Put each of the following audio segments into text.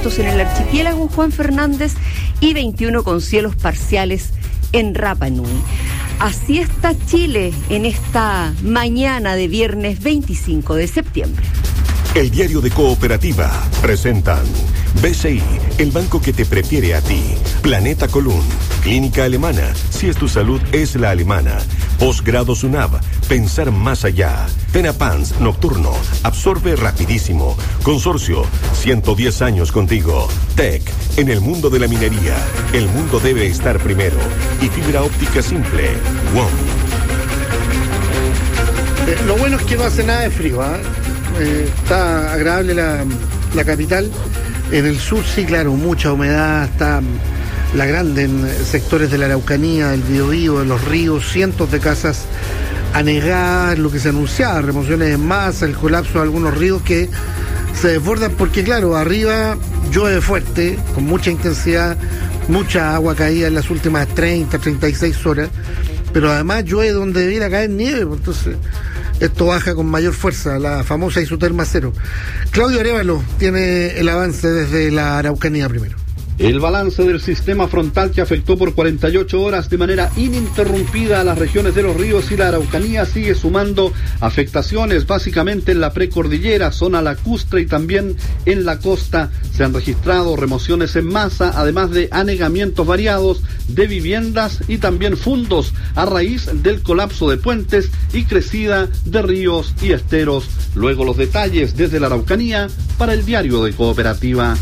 vientos en el archipiélago Juan Fernández y 21 con cielos parciales en Rapa Nui. Así está Chile en esta mañana de viernes 25 de septiembre. El Diario de Cooperativa presentan BCI, el banco que te prefiere a ti. Planeta Column, Clínica Alemana, si es tu salud es la alemana. Posgrado SUNAV, pensar más allá. Tenapans, nocturno, absorbe rapidísimo. Consorcio, 110 años contigo. TEC, en el mundo de la minería, el mundo debe estar primero. Y fibra óptica simple, WOM. Lo bueno es que no hace nada de frío, está agradable la capital. En el sur sí, claro, mucha humedad, está la grande en sectores de la Araucanía, del Biobío, de los ríos, cientos de casas anegadas, lo que se anunciaba, remociones en masa, el colapso de algunos ríos que se desbordan porque, claro, arriba llueve fuerte, con mucha intensidad, mucha agua caída en las últimas 30, 36 horas, pero además llueve donde debiera caer nieve, entonces esto baja con mayor fuerza, la famosa isoterma cero. Claudio Arévalo tiene el avance desde la Araucanía primero. El balance del sistema frontal que afectó por 48 horas de manera ininterrumpida a las regiones de los ríos y la Araucanía sigue sumando afectaciones básicamente en la precordillera, zona lacustre y también en la costa. Se han registrado remociones en masa, además de anegamientos variados de viviendas y también fundos a raíz del colapso de puentes y crecida de ríos y esteros. Luego los detalles desde la Araucanía para el Diario de Cooperativa.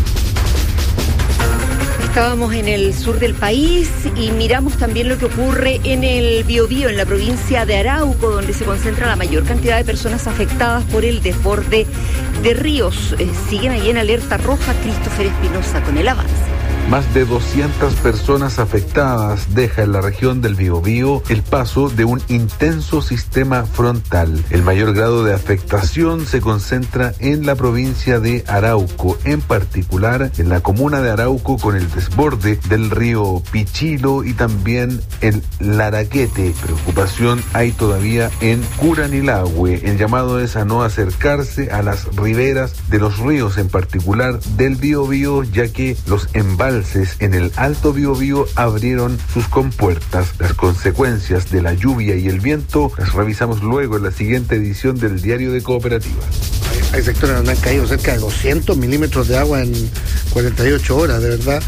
Estábamos en el sur del país y miramos también lo que ocurre en el Biobío, en la provincia de Arauco, donde se concentra la mayor cantidad de personas afectadas por el desborde de ríos. Siguen ahí en alerta roja. Christopher Espinosa con el avance. Más de 200 personas afectadas deja en la región del Biobío el paso de un intenso sistema frontal. El mayor grado de afectación se concentra en la provincia de Arauco, en particular en la comuna de Arauco con el desborde del río Pichilo y también el Laraquete. Preocupación hay todavía en Curanilahue. El llamado es a no acercarse a las riberas de los ríos, en particular del Biobío, ya que los embalses en el Alto Biobío abrieron sus compuertas. Las consecuencias de la lluvia y el viento las revisamos luego en la siguiente edición del Diario de Cooperativa. Hay sectores donde han caído cerca de 200 milímetros de agua en 48 horas, de verdad.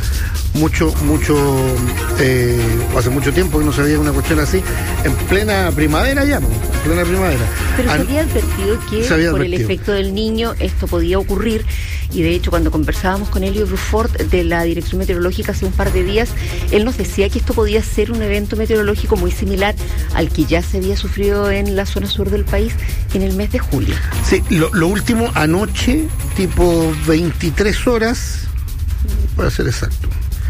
Hace mucho tiempo que no se veía una cuestión así, en plena primavera ya, en plena primavera. Pero se había advertido que por el efecto del Niño esto podía ocurrir, y de hecho cuando conversábamos con Elio Brufort de la Dirección Meteorológica hace un par de días, él nos decía que esto podía ser un evento meteorológico muy similar al que ya se había sufrido en la zona sur del país en el mes de julio. Sí, lo último anoche, tipo 23 horas, para ser exacto,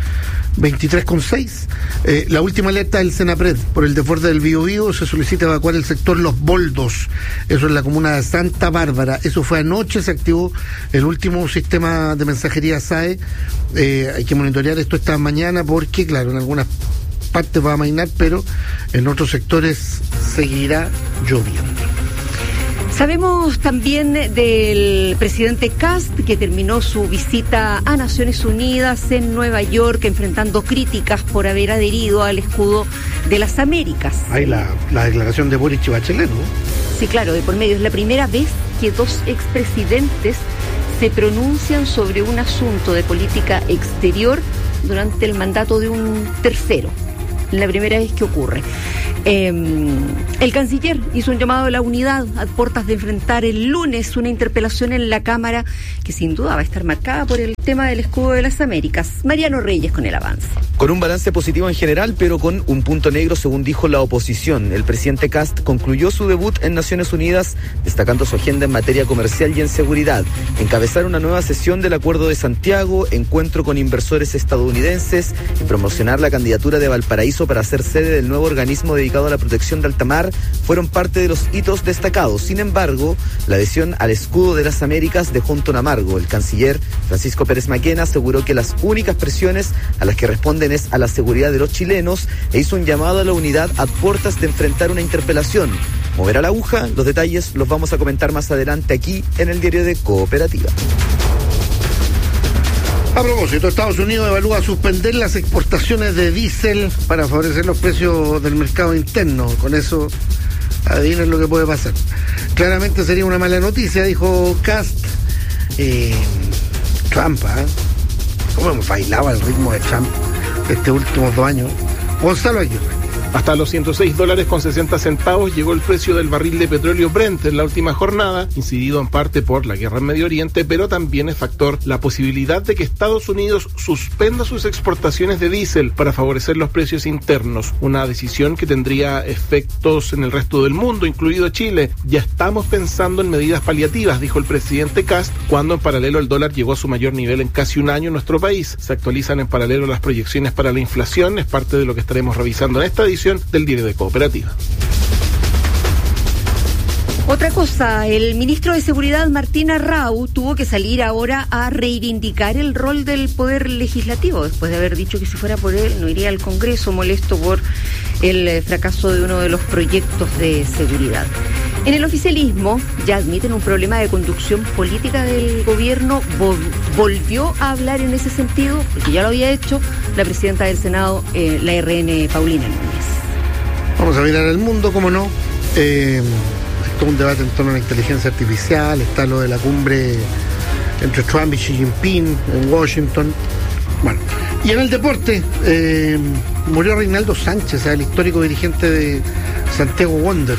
23:06. La última alerta del Senapred por el desborde del Biobío, se solicita evacuar el sector Los Boldos, eso en la comuna de Santa Bárbara. Eso fue anoche, se activó el último sistema de mensajería SAE. Hay que monitorear esto esta mañana porque, claro, en algunas partes va a amainar, pero en otros sectores seguirá lloviendo. Sabemos también del presidente Kast, que terminó su visita a Naciones Unidas en Nueva York, enfrentando críticas por haber adherido al escudo de las Américas. Hay la declaración de Boric y Bachelet, ¿no? Sí, claro, de por medio. Es la primera vez que dos expresidentes se pronuncian sobre un asunto de política exterior durante el mandato de un tercero. La primera vez que ocurre. El canciller hizo un llamado a la unidad a puertas de enfrentar el lunes una interpelación en la Cámara que sin duda va a estar marcada por el tema del escudo de las Américas. Mariano Reyes con el avance. Con un balance positivo en general, pero con un punto negro según dijo la oposición. El presidente Kast concluyó su debut en Naciones Unidas, destacando su agenda en materia comercial y en seguridad. Encabezar una nueva sesión del Acuerdo de Santiago, encuentro con inversores estadounidenses y promocionar la candidatura de Valparaíso para ser sede del nuevo organismo dedicado a la protección de alta mar fueron parte de los hitos destacados. Sin embargo, la adhesión al escudo de las Américas dejó un tono amargo. El canciller Francisco Pérez Maquena aseguró que las únicas presiones a las que responden es a la seguridad de los chilenos e hizo un llamado a la unidad a puertas de enfrentar una interpelación. Moverá la aguja, los detalles los vamos a comentar más adelante aquí en el Diario de Cooperativa. A propósito, Estados Unidos evalúa suspender las exportaciones de diésel para favorecer los precios del mercado interno. Con eso, adivinen lo que puede pasar. Claramente sería una mala noticia, dijo Kast. Trump, ¿cómo hemos bailado al ritmo de Trump estos últimos 2 años? Gonzalo Aguirre. Hasta los $106.60 llegó el precio del barril de petróleo Brent en la última jornada, incidido en parte por la guerra en Medio Oriente, pero también es factor la posibilidad de que Estados Unidos suspenda sus exportaciones de diésel para favorecer los precios internos, una decisión que tendría efectos en el resto del mundo, incluido Chile. Ya estamos pensando en medidas paliativas, dijo el presidente Kast, cuando en paralelo el dólar llegó a su mayor nivel en casi un año en nuestro país. Se actualizan en paralelo las proyecciones para la inflación, es parte de lo que estaremos revisando en esta edición del Diario de Cooperativa. Otra cosa, el ministro de Seguridad Martín Arrau tuvo que salir ahora a reivindicar el rol del Poder Legislativo, después de haber dicho que si fuera por él no iría al Congreso, molesto por el fracaso de uno de los proyectos de seguridad. En el oficialismo ya admiten un problema de conducción política del gobierno. Volvió a hablar en ese sentido, porque ya lo había hecho la presidenta del Senado, la RN, Paulina Núñez. Vamos a mirar al mundo, ¿cómo no? Hay todo un debate en torno a la inteligencia artificial, está lo de la cumbre entre Trump y Xi Jinping en Washington. Bueno, y en el deporte, murió Reinaldo Sánchez, el histórico dirigente de Santiago Wanderers.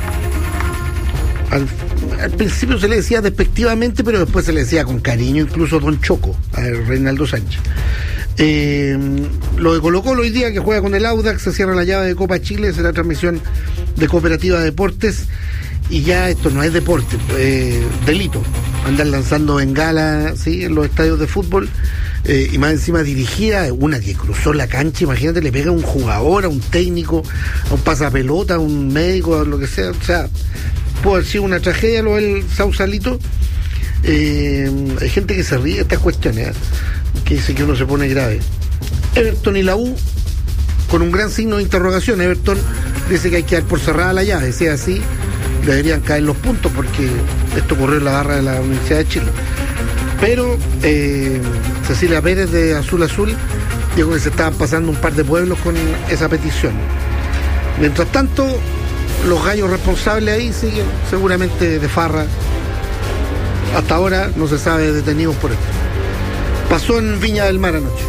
Al principio se le decía despectivamente, pero después se le decía con cariño, incluso Don Choco, a Reinaldo Sánchez. Lo de Colo-Colo hoy día, que juega con el Audax, se cierra la llave de Copa Chile, será transmisión de Cooperativa Deportes, y ya esto no es deporte, delito, andar lanzando bengala, ¿sí?, en los estadios de fútbol, y más encima dirigida, una que cruzó la cancha, imagínate, le pega a un jugador, a un técnico, a un pasapelota, a un médico, a lo que sea, o sea, puede haber sido una tragedia lo del Sausalito. Hay gente que se ríe de estas cuestiones, que dice que uno se pone grave. Everton y la U con un gran signo de interrogación. Everton dice que hay que dar por cerrada la llave, si es así deberían caer los puntos, porque esto ocurrió en la barra de la Universidad de Chile. Pero Cecilia Pérez de Azul Azul dijo que se estaban pasando un par de pueblos con esa petición. Mientras tanto, los gallos responsables ahí siguen seguramente de farra. Hasta ahora no se sabe detenidos por esto. Pasó en Viña del Mar anoche.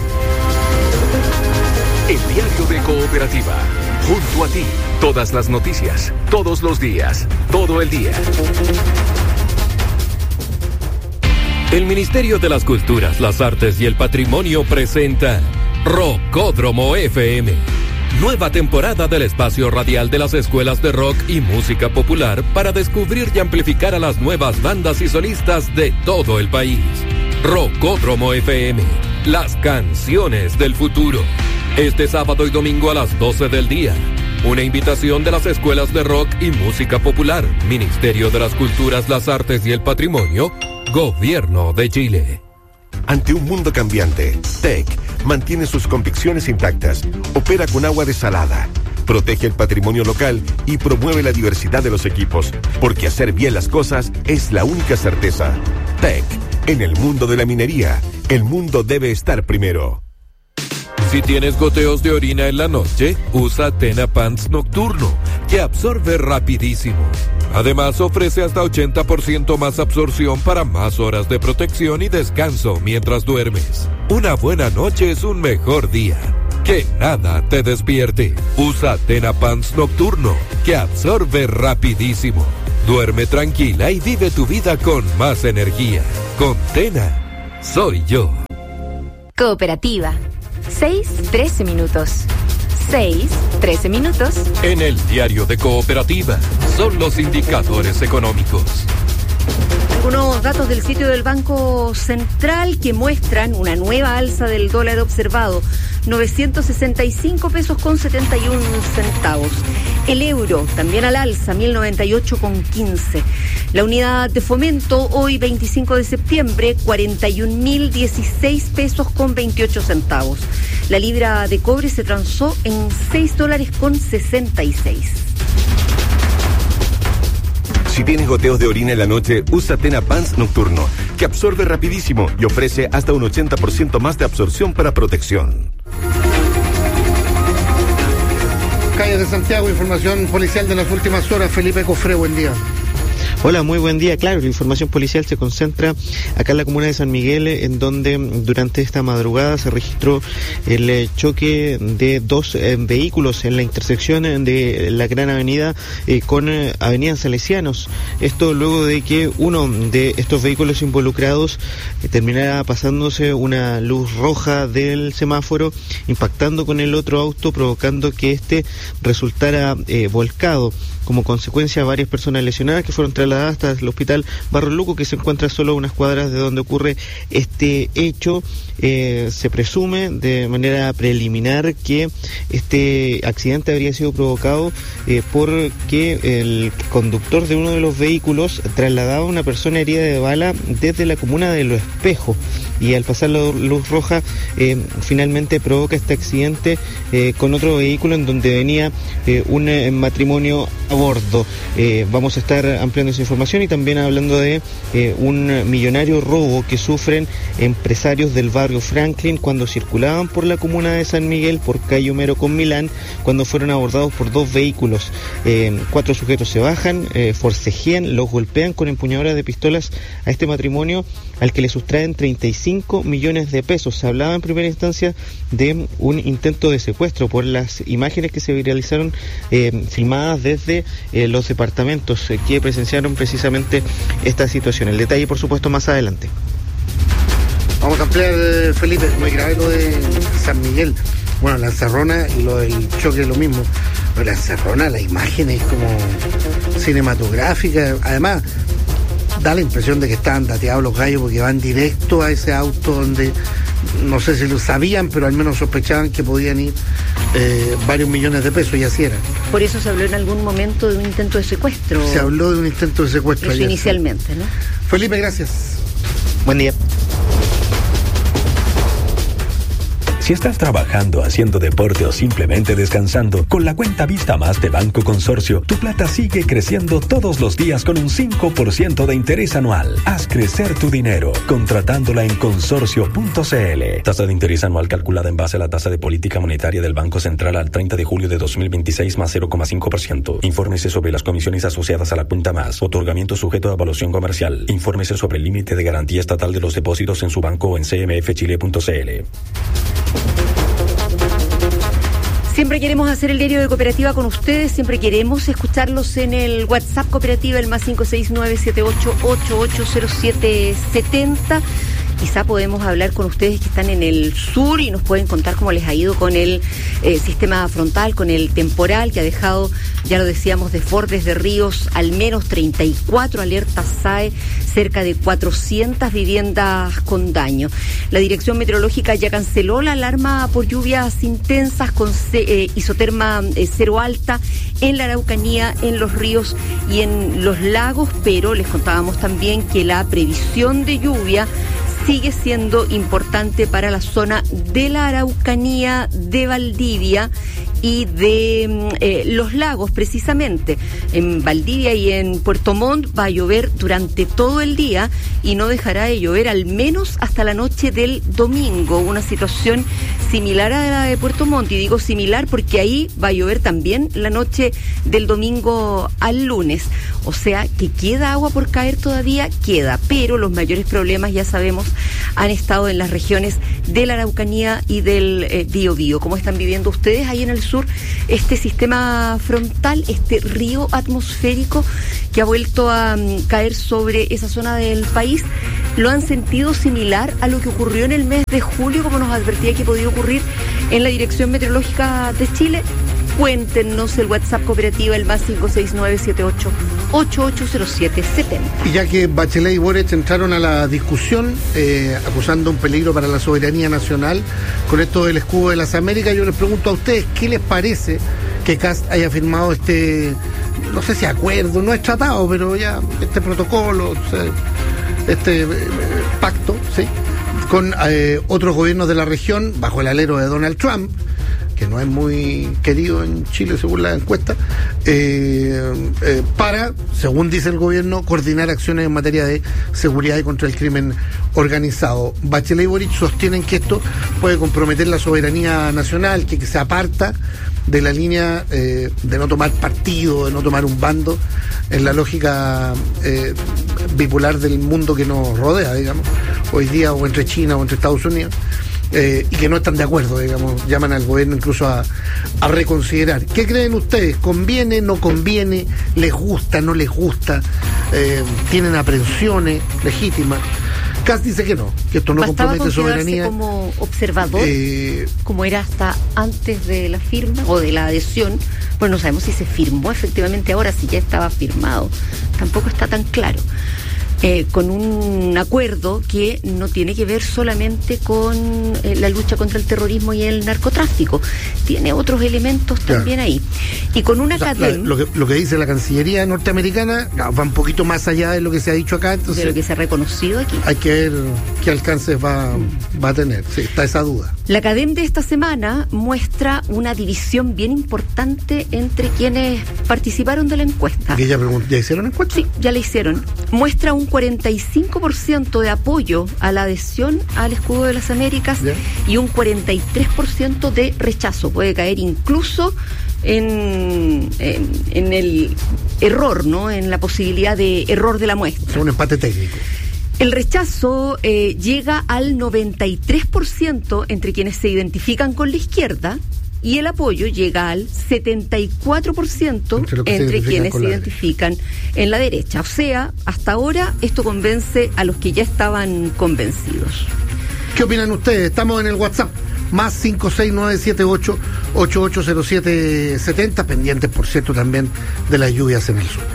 El Diario de Cooperativa. Junto a ti, todas las noticias, todos los días, todo el día. El Ministerio de las Culturas, las Artes y el Patrimonio presenta Rockódromo FM. Nueva temporada del espacio radial de las escuelas de rock y música popular para descubrir y amplificar a las nuevas bandas y solistas de todo el país. Rockódromo FM, las canciones del futuro. Este sábado y domingo a las 12 del día. Una invitación de las escuelas de rock y música popular, Ministerio de las Culturas, las Artes y el Patrimonio, Gobierno de Chile. Ante un mundo cambiante, TEC mantiene sus convicciones intactas, opera con agua desalada, protege el patrimonio local y promueve la diversidad de los equipos, porque hacer bien las cosas es la única certeza. TEC, en el mundo de la minería, el mundo debe estar primero. Si tienes goteos de orina en la noche, usa Tena Pants Nocturno, que absorbe rapidísimo. Además, ofrece hasta 80% más absorción para más horas de protección y descanso mientras duermes. Una buena noche es un mejor día. Que nada te despierte. Usa Tena Pants Nocturno, que absorbe rapidísimo. Duerme tranquila y vive tu vida con más energía. Con Tena, soy yo. Cooperativa. 6:13 minutos. 6:13 minutos. En el Diario de Cooperativa son los indicadores económicos. Algunos datos del sitio del Banco Central que muestran una nueva alza del dólar observado, 965 pesos con 71 centavos. El euro también al alza, 1098,15. La unidad de fomento hoy 25 de septiembre, 41.016 pesos con 28 centavos. La libra de cobre se transó en $6.66. Si tienes goteos de orina en la noche, usa Tena Pants Nocturno, que absorbe rapidísimo y ofrece hasta un 80% más de absorción para protección. Calles de Santiago, información policial de las últimas horas. Felipe Cofré, buen día. Hola, muy buen día. Claro, la información policial se concentra acá en la comuna de San Miguel, en donde durante esta madrugada se registró el choque de dos vehículos en la intersección de la Gran Avenida con Avenida Salesianos. Esto luego de que uno de estos vehículos involucrados terminara pasándose una luz roja del semáforo, impactando con el otro auto, provocando que este resultara volcado. Como consecuencia, varias personas lesionadas que fueron trasladadas hasta el hospital Barro Luco, que se encuentra solo a unas cuadras de donde ocurre este hecho. Se presume de manera preliminar que este accidente habría sido provocado porque el conductor de uno de los vehículos trasladaba a una persona herida de bala desde la comuna de Lo Espejo, y al pasar la luz roja finalmente provoca este accidente con otro vehículo en donde venía un matrimonio a bordo. Vamos a estar ampliando esa información y también hablando de un millonario robo que sufren empresarios del barrio Franklin cuando circulaban por la comuna de San Miguel por calle Homero con Milán, cuando fueron abordados por dos vehículos. 4 sujetos se bajan, forcejean, los golpean con empuñaduras de pistolas a este matrimonio, al que le sustraen 35 millones de pesos. Se hablaba en primera instancia de un intento de secuestro por las imágenes que se viralizaron filmadas desde los departamentos que presenciaron precisamente esta situación. El detalle, por supuesto, más adelante. Vamos a ampliar, Felipe, muy grave lo de San Miguel. Bueno, la encerrona y lo del choque es lo mismo. Pero la encerrona, la imagen es como cinematográfica. Además, da la impresión de que estaban dateados los gallos porque van directo a ese auto donde, no sé si lo sabían, pero al menos sospechaban que podían ir varios millones de pesos, y así era. Por eso se habló en algún momento de un intento de secuestro. Se habló de un intento de secuestro. Eso ayer, inicialmente, ¿no? Felipe, gracias. Buen día. Si estás trabajando, haciendo deporte o simplemente descansando, con la cuenta Vista Más de Banco Consorcio, tu plata sigue creciendo todos los días con un 5% de interés anual. Haz crecer tu dinero contratándola en consorcio.cl. Tasa de interés anual calculada en base a la tasa de política monetaria del Banco Central al 30 de julio de 2026 más 0,5%. Infórmese sobre las comisiones asociadas a la cuenta Más. Otorgamiento sujeto a evaluación comercial. Infórmese sobre el límite de garantía estatal de los depósitos en su banco o en cmfchile.cl. Siempre queremos hacer el diario de Cooperativa con ustedes, siempre queremos escucharlos en el WhatsApp Cooperativa, el más 569-78880770. Quizá podemos hablar con ustedes que están en el sur y nos pueden contar cómo les ha ido con el sistema frontal, con el temporal que ha dejado, ya lo decíamos, desbordes de ríos, al menos 34 alertas SAE, cerca de 400 viviendas con daño. La Dirección Meteorológica ya canceló la alarma por lluvias intensas con isoterma cero alta en la Araucanía, en los ríos y en los lagos, pero les contábamos también que la previsión de lluvia sigue siendo importante para la zona de la Araucanía, de Valdivia y de los lagos, precisamente. En Valdivia y en Puerto Montt va a llover durante todo el día y no dejará de llover al menos hasta la noche del domingo. Una situación similar a la de Puerto Montt, y digo similar porque ahí va a llover también la noche del domingo al lunes. O sea que queda agua por caer todavía, queda, pero los mayores problemas, ya sabemos, han estado en las regiones de la Araucanía y del Biobío. ¿Cómo están viviendo ustedes ahí en el sur este sistema frontal, este río atmosférico que ha vuelto a caer sobre esa zona del país? ¿Lo han sentido similar a lo que ocurrió en el mes de julio, como nos advertía que podía ocurrir en la Dirección Meteorológica de Chile? Cuéntenos, el WhatsApp Cooperativa, el más 569-78880770. Y ya que Bachelet y Boric entraron a la discusión acusando un peligro para la soberanía nacional con esto del escudo de las Américas, yo les pregunto a ustedes, ¿qué les parece que Kast haya firmado este, no sé si acuerdo, no es tratado, pero ya este protocolo, o sea, este pacto, ¿sí?, con otros gobiernos de la región bajo el alero de Donald Trump? que no es muy querido en Chile según la encuesta, para, según dice el gobierno, coordinar acciones en materia de seguridad y contra el crimen organizado. Bachelet y Boric sostienen que esto puede comprometer la soberanía nacional, que se aparta de la línea de no tomar partido, de no tomar un bando, en la lógica bipolar del mundo que nos rodea, digamos, hoy día, o entre China o entre Estados Unidos. Y que no están de acuerdo, digamos, llaman al gobierno incluso a reconsiderar. ¿Qué creen ustedes? ¿Conviene, no conviene? ¿Les gusta, no les gusta? ¿Tienen aprensiones legítimas? Kast dice que no, que esto no compromete soberanía. Como observador, como era hasta antes de la firma o de la adhesión. Bueno, no sabemos si se firmó efectivamente ahora, si ya estaba firmado. Tampoco está tan claro. Con un acuerdo que no tiene que ver solamente con la lucha contra el terrorismo y el narcotráfico, tiene otros elementos también ahí. Y con una cadena... Lo que dice la Cancillería norteamericana va un poquito más allá de lo que se ha dicho acá, entonces... De lo que se ha reconocido aquí. Hay que ver qué alcances va a tener, sí, está esa duda. La cadena de esta semana muestra una división bien importante entre quienes participaron de la encuesta. ¿Y ya hicieron encuesta? Sí, ya la hicieron. Muestra un 45% de apoyo a la adhesión al Escudo de las Américas, y un 43% de rechazo. Puede caer incluso en el error, ¿no? En la posibilidad de error de la muestra. Es un empate técnico. El rechazo llega al 93% entre quienes se identifican con la izquierda, y el apoyo llega al 74% entre quienes se identifican en la derecha. O sea, hasta ahora esto convence a los que ya estaban convencidos. ¿Qué opinan ustedes? Estamos en el WhatsApp, más 56978880770, pendientes, por cierto, también de las lluvias en el sur.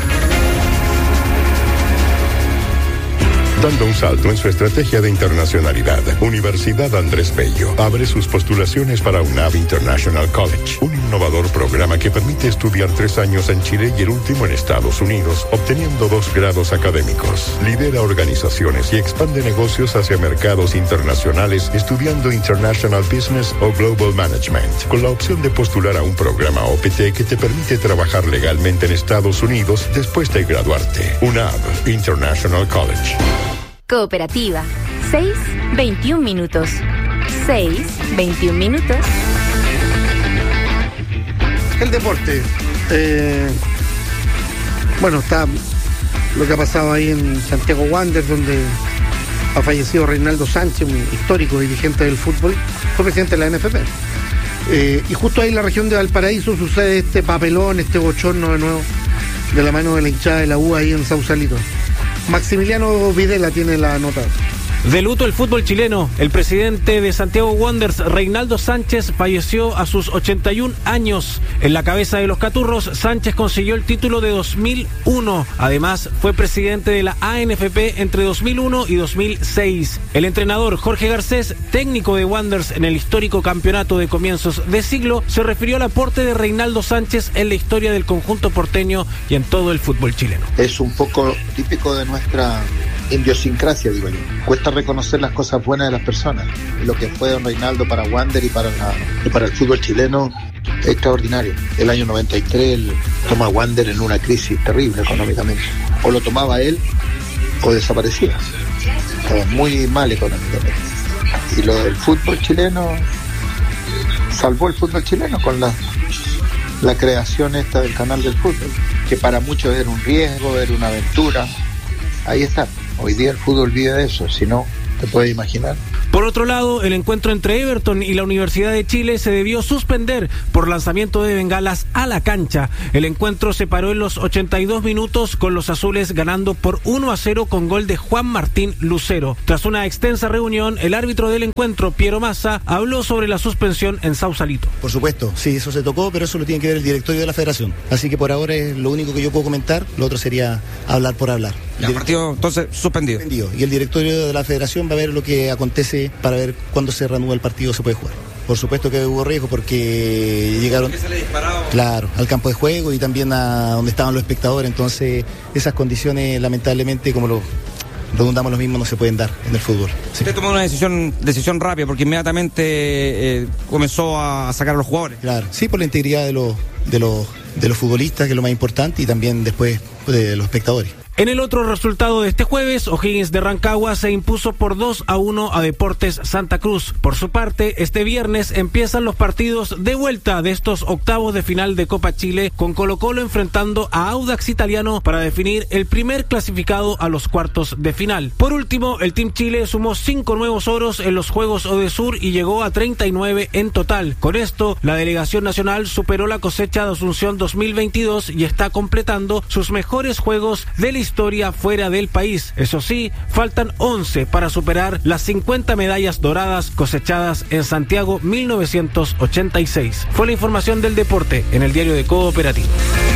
Dando un salto en su estrategia de internacionalidad, Universidad Andrés Bello abre sus postulaciones para UNAV International College, un innovador programa que permite estudiar 3 años en Chile y el último en Estados Unidos, obteniendo 2 grados académicos. Lidera organizaciones y expande negocios hacia mercados internacionales, estudiando International Business o Global Management, con la opción de postular a un programa OPT que te permite trabajar legalmente en Estados Unidos después de graduarte. UNAV International College. Cooperativa. 6:21 minutos. 6:21 minutos. El deporte. Bueno, está lo que ha pasado ahí en Santiago Wanderers, donde ha fallecido Reinaldo Sánchez, un histórico dirigente del fútbol, fue presidente de la NFP. Y justo ahí en la región de Valparaíso sucede este papelón, este bochorno de nuevo, de la mano de la hinchada de la U ahí en Sausalito. Maximiliano Videla tiene la nota. De luto el fútbol chileno. El presidente de Santiago Wanderers, Reinaldo Sánchez, falleció a sus 81 años. En la cabeza de los Caturros, Sánchez consiguió el título de 2001. Además, fue presidente de la ANFP entre 2001 y 2006. El entrenador Jorge Garcés, técnico de Wanderers en el histórico campeonato de comienzos de siglo, se refirió al aporte de Reinaldo Sánchez en la historia del conjunto porteño y en todo el fútbol chileno. Es un poco típico de nuestra idiosincrasia, digo yo. Cuesta reconocer las cosas buenas de las personas. Lo que fue don Reinaldo para Wander y para el fútbol chileno es extraordinario. El año 93 él toma a Wander en una crisis terrible económicamente. O lo tomaba él o desaparecía. Estaba muy mal económicamente. Y lo del fútbol chileno salvó el fútbol chileno con la creación esta del canal del fútbol, que para muchos era un riesgo, era una aventura. Ahí está. Hoy día el fútbol vive de eso, si no, te puedes imaginar. Por otro lado, el encuentro entre Everton y la Universidad de Chile se debió suspender por lanzamiento de bengalas a la cancha. El encuentro se paró en los 82 minutos con los azules ganando por 1-0 con gol de Juan Martín Lucero. Tras una extensa reunión, el árbitro del encuentro, Piero Massa, habló sobre la suspensión en Sausalito. Por supuesto, sí, eso se tocó, pero eso lo tiene que ver el directorio de la federación. Así que por ahora es lo único que yo puedo comentar, lo otro sería hablar por hablar. El partido entonces suspendido. Y el directorio de la federación va a ver lo que acontece para ver cuándo se reanuda el partido, se puede jugar. Por supuesto que hubo riesgo porque llegaron, claro, al campo de juego y también a donde estaban los espectadores, entonces esas condiciones lamentablemente, como redundamos lo mismo, no se pueden dar en el fútbol. Sí. Usted tomó una decisión rápida porque inmediatamente comenzó a sacar a los jugadores. Claro, sí, por la integridad de los futbolistas, que es lo más importante, y también después de los espectadores. En el otro resultado de este jueves, O'Higgins de Rancagua se impuso por 2-1 a Deportes Santa Cruz. Por su parte, este viernes empiezan los partidos de vuelta de estos octavos de final de Copa Chile, con Colo-Colo enfrentando a Audax Italiano para definir el primer clasificado a los cuartos de final. Por último, el Team Chile sumó 5 nuevos oros en los Juegos Odesur y llegó a 39 en total. Con esto, la delegación nacional superó la cosecha de Asunción 2022 y está completando sus mejores juegos de la historia fuera del país. Eso sí, faltan 11 para superar las 50 medallas doradas cosechadas en Santiago 1986. Fue la información del deporte en el diario de Cooperativa.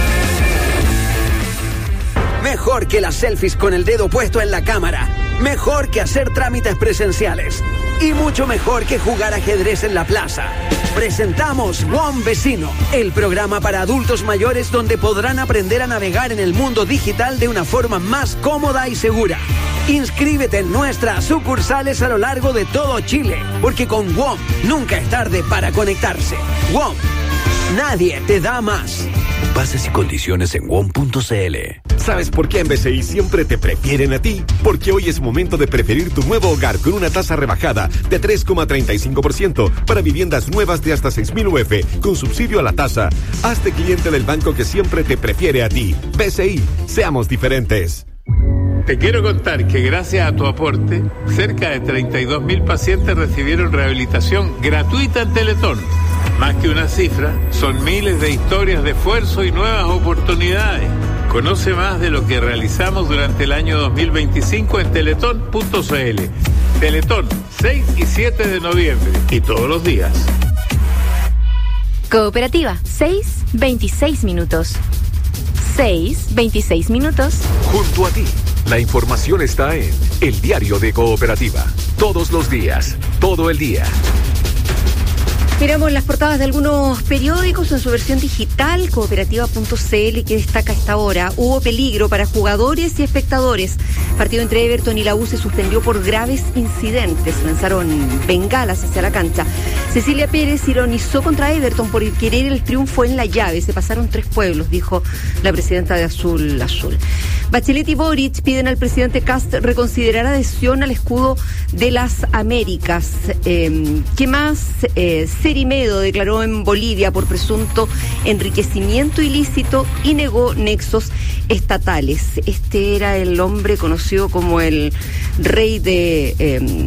Mejor que las selfies con el dedo puesto en la cámara. Mejor que hacer trámites presenciales. Y mucho mejor que jugar ajedrez en la plaza. Presentamos WOM Vecino, el programa para adultos mayores donde podrán aprender a navegar en el mundo digital de una forma más cómoda y segura. Inscríbete en nuestras sucursales a lo largo de todo Chile, porque con WOM nunca es tarde para conectarse. WOM, nadie te da más. Bases y condiciones en WOM.cl. ¿Sabes por qué en BCI siempre te prefieren a ti? Porque hoy es momento de preferir tu nuevo hogar con una tasa rebajada de 3,35% para viviendas nuevas de hasta 6.000 UF con subsidio a la tasa. Hazte cliente del banco que siempre te prefiere a ti. BCI, seamos diferentes. Te quiero contar que gracias a tu aporte, cerca de 32.000 pacientes recibieron rehabilitación gratuita en Teletón. Más que una cifra, son miles de historias de esfuerzo y nuevas oportunidades. Conoce más de lo que realizamos durante el año 2025 en teletón.cl. Teletón, 6 y 7 de noviembre. Y todos los días. Cooperativa, 6:26 minutos. 6:26 minutos. Junto a ti, la información está en el diario de Cooperativa. Todos los días, todo el día. Miramos las portadas de algunos periódicos en su versión digital, cooperativa.cl, que destaca a esta hora. Hubo peligro para jugadores y espectadores. Partido entre Everton y la U se suspendió por graves incidentes. Lanzaron bengalas hacia la cancha. Cecilia Pérez ironizó contra Everton por querer el triunfo en la llave. Se pasaron 3 pueblos, dijo la presidenta de Azul. Bachelet y Boric piden al presidente Kast reconsiderar adhesión al escudo de las Américas. ¿Qué más? Cerimedo declaró en Bolivia por presunto enriquecimiento ilícito y negó nexos estatales. Este era el hombre conocido como el rey de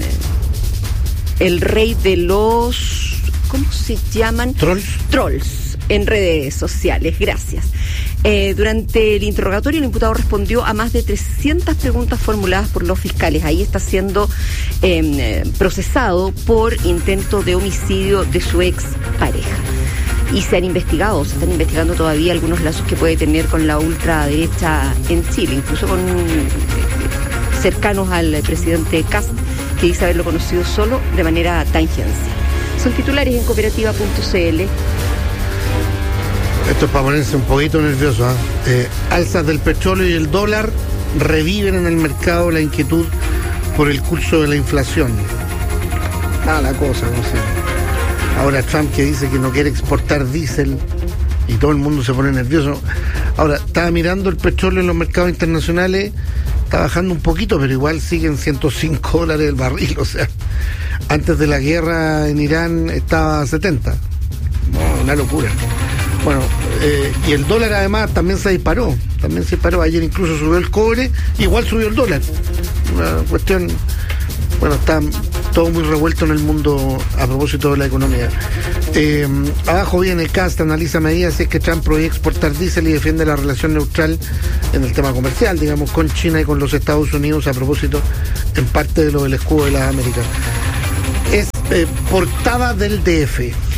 los, ¿cómo se llaman? Trolls en redes sociales. Gracias. Durante el interrogatorio, el imputado respondió a más de 300 preguntas formuladas por los fiscales. Ahí está siendo procesado por intento de homicidio de su ex pareja. Y se están investigando todavía algunos lazos que puede tener con la ultraderecha en Chile, incluso con cercanos al presidente Kast, que dice haberlo conocido solo de manera tangencial. Son titulares en cooperativa.cl. Esto es para ponerse un poquito nervioso. Alzas del petróleo y el dólar reviven en el mercado la inquietud por el curso de la inflación. La cosa, no sé. Ahora Trump, que dice que no quiere exportar diésel y todo el mundo se pone nervioso. Ahora, estaba mirando el petróleo en los mercados internacionales, está bajando un poquito, pero igual siguen $105 el barril. O sea, antes de la guerra en Irán estaba a 70. Una locura. Bueno, y el dólar además también se disparó. Ayer incluso subió el cobre, igual subió el dólar. Una cuestión, bueno, está todo muy revuelto en el mundo a propósito de la economía. Abajo viene Kast, analiza medidas si es que Trump prohíbe exportar diésel y defiende la relación neutral en el tema comercial, digamos, con China y con los Estados Unidos a propósito, en parte de lo del escudo de las Américas. Es portada del DF.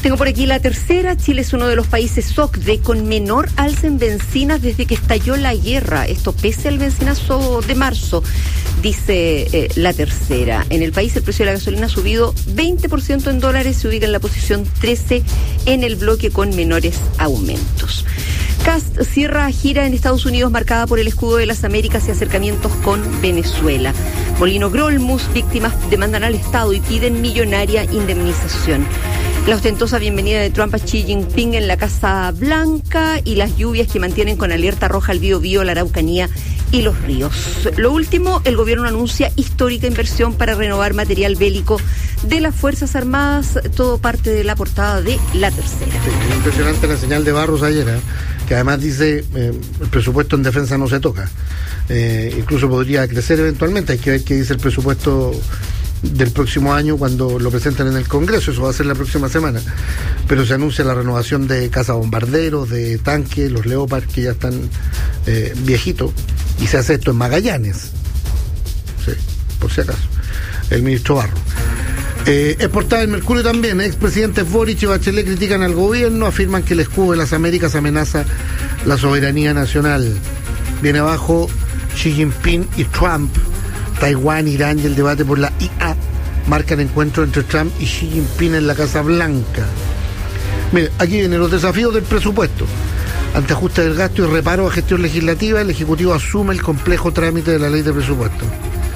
Tengo por aquí la tercera. Chile es uno de los países OCDE con menor alza en bencinas desde que estalló la guerra. Esto pese al bencinazo de marzo, dice la tercera. En el país el precio de la gasolina ha subido 20% en dólares, se ubica en la posición 13 en el bloque con menores aumentos. Kast cierra gira en Estados Unidos marcada por el escudo de las Américas y acercamientos con Venezuela. Molino Grolmus, víctimas demandan al Estado y piden millonaria indemnización. La ostentosa bienvenida de Trump a Xi Jinping en la Casa Blanca y las lluvias que mantienen con alerta roja el Biobío, la Araucanía y los ríos. Lo último, el gobierno anuncia histórica inversión para renovar material bélico de las Fuerzas Armadas, todo parte de la portada de la tercera. Sí, impresionante la señal de Barros ayer, que además dice el presupuesto en defensa no se toca. Incluso podría crecer eventualmente, hay que ver qué dice el presupuesto del próximo año cuando lo presenten en el Congreso, eso va a ser la próxima semana, pero se anuncia la renovación de cazabombarderos, de tanques, los Leopard que ya están viejitos, y se hace esto en Magallanes, sí, por si acaso, el ministro Barro. Es portada del Mercurio también. Expresidentes Boric y Bachelet critican al gobierno, afirman que el escudo de las Américas amenaza la soberanía nacional. Viene abajo Xi Jinping y Trump. Taiwán, Irán y el debate por la IA marcan encuentro entre Trump y Xi Jinping en la Casa Blanca. Mire, aquí vienen los desafíos del presupuesto. Ante ajuste del gasto y reparo a gestión legislativa, el Ejecutivo asume el complejo trámite de la ley de presupuesto.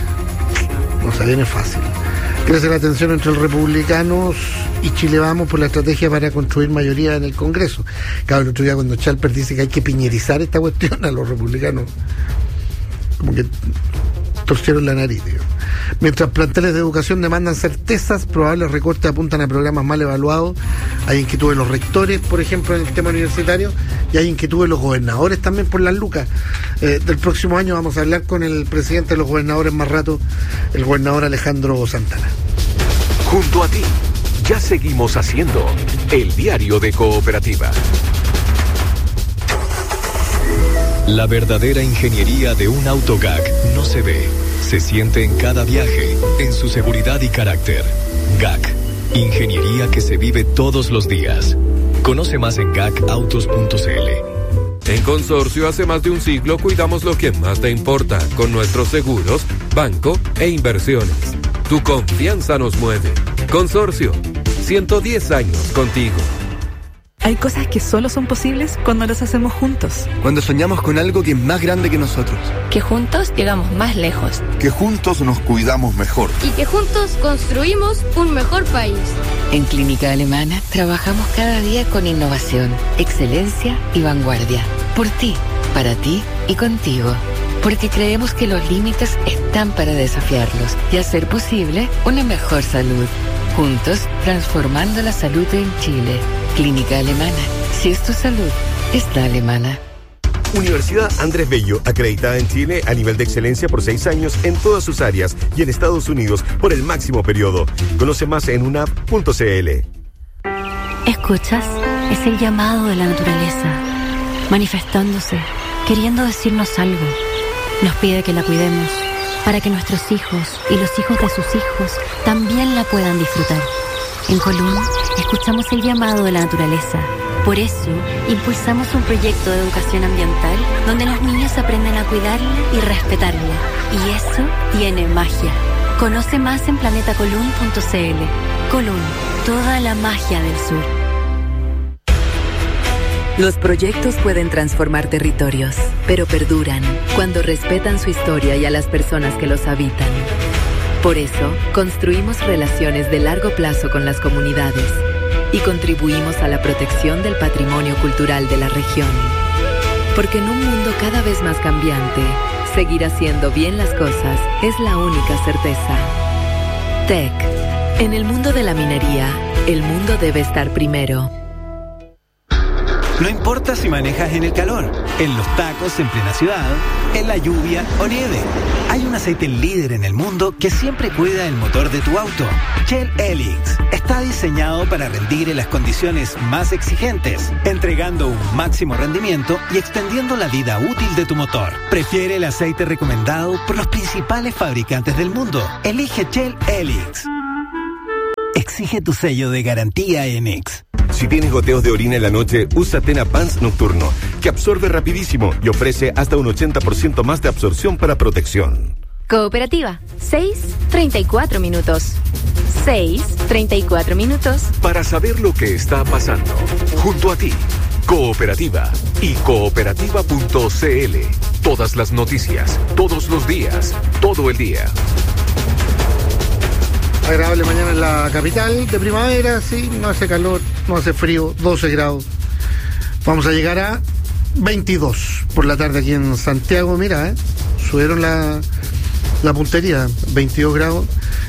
No se viene fácil. Crece la tensión entre los republicanos y Chile Vamos por la estrategia para construir mayoría en el Congreso. Claro, el otro día cuando Chalper dice que hay que piñerizar esta cuestión, a los republicanos como que torcieron la nariz, digo. Mientras planteles de educación demandan certezas, probables recortes apuntan a programas mal evaluados. Hay inquietud de los rectores, por ejemplo, en el tema universitario, y hay inquietud de los gobernadores también por las lucas. Del próximo año vamos a hablar con el presidente de los gobernadores más rato, el gobernador Alejandro Santana. Junto a ti, ya seguimos haciendo el diario de Cooperativa. La verdadera ingeniería de un auto GAC no se ve, se siente en cada viaje, en su seguridad y carácter. GAC, ingeniería que se vive todos los días. Conoce más en gacautos.cl. En Consorcio hace más de un siglo cuidamos lo que más te importa con nuestros seguros, banco e inversiones. Tu confianza nos mueve. Consorcio, 110 años contigo. Hay cosas que solo son posibles cuando las hacemos juntos. Cuando soñamos con algo que es más grande que nosotros. Que juntos llegamos más lejos. Que juntos nos cuidamos mejor. Y que juntos construimos un mejor país. En Clínica Alemana trabajamos cada día con innovación, excelencia y vanguardia. Por ti, para ti y contigo. Porque creemos que los límites están para desafiarlos y hacer posible una mejor salud. Juntos, transformando la salud en Chile. Clínica Alemana. Si es tu salud, está alemana. Universidad Andrés Bello, acreditada en Chile a nivel de excelencia por 6 años en todas sus áreas y en Estados Unidos por el máximo periodo. Conoce más en unap.cl. ¿Escuchas? Es el llamado de la naturaleza, manifestándose, queriendo decirnos algo. Nos pide que la cuidemos, para que nuestros hijos y los hijos de sus hijos también la puedan disfrutar. En Colún, escuchamos el llamado de la naturaleza. Por eso, impulsamos un proyecto de educación ambiental donde los niños aprenden a cuidarla y respetarla. Y eso tiene magia. Conoce más en planetacolún.cl. Colún, toda la magia del sur. Los proyectos pueden transformar territorios, pero perduran cuando respetan su historia y a las personas que los habitan. Por eso, construimos relaciones de largo plazo con las comunidades y contribuimos a la protección del patrimonio cultural de la región. Porque en un mundo cada vez más cambiante, seguir haciendo bien las cosas es la única certeza. TEC. En el mundo de la minería, el mundo debe estar primero. No importa si manejas en el calor, en los tacos en plena ciudad, en la lluvia o nieve. Hay un aceite líder en el mundo que siempre cuida el motor de tu auto. Shell Helix está diseñado para rendir en las condiciones más exigentes, entregando un máximo rendimiento y extendiendo la vida útil de tu motor. Prefiere el aceite recomendado por los principales fabricantes del mundo. Elige Shell Helix. Exige tu sello de garantía ENEX. Si tienes goteos de orina en la noche, usa Tena Pants Nocturno, que absorbe rapidísimo y ofrece hasta un 80% más de absorción para protección. Cooperativa, 6:34 minutos. 6:34 minutos. Para saber lo que está pasando, junto a ti, Cooperativa y cooperativa.cl. Todas las noticias, todos los días, todo el día. Agradable mañana en la capital de primavera, sí, no hace calor, no hace frío, 12 grados. Vamos a llegar a 22 por la tarde aquí en Santiago, mira, subieron la puntería, 22 grados,